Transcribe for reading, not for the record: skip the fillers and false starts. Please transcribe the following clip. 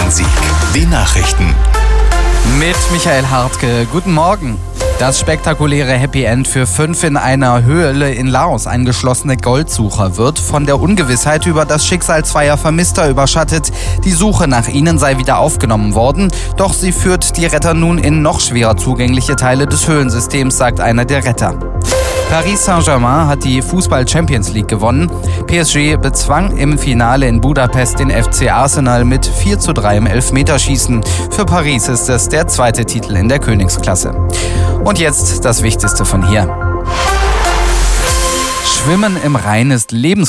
Sieg. Die Nachrichten. Mit Michael Hartke. Guten Morgen. Das spektakuläre Happy End für 5 in einer Höhle in Laos eingeschlossene Goldsucher wird von der Ungewissheit über das Schicksal zweier Vermisster überschattet. Die Suche nach ihnen sei wieder aufgenommen worden, doch sie führt die Retter nun in noch schwerer zugängliche Teile des Höhlensystems, sagt einer der Retter. Paris Saint-Germain hat die Fußball-Champions League gewonnen. PSG bezwang im Finale in Budapest den FC Arsenal mit 4:3 im Elfmeterschießen. Für Paris ist es der zweite Titel in der Königsklasse. Und jetzt das Wichtigste von hier. Schwimmen im Rhein ist